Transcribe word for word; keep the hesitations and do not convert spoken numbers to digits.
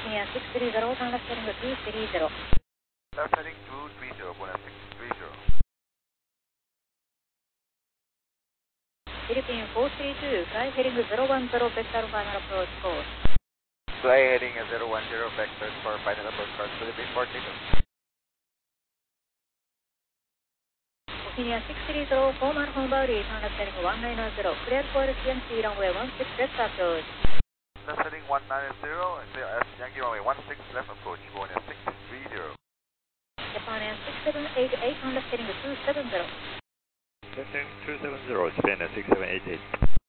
Opinion six three zero, turn left heading two three zero. Left heading two three zero, Bonnet six three zero. Philippine four three two, fly heading zero one zero, vector final approach course. Fly heading zero one zero, vectors for final approach course, Philippine four three two. Opinion six three zero, formal home boundary, turn left heading one nine zero, clear for Yankee runway one six left approach. Left heading one nine zero, and clear as Yankee runway one six left approach, Bonnet six three zero. Japan Air six seven eight eight, turn left heading two seven zero. Left heading two seven zero, Japan Air six seven eight eight.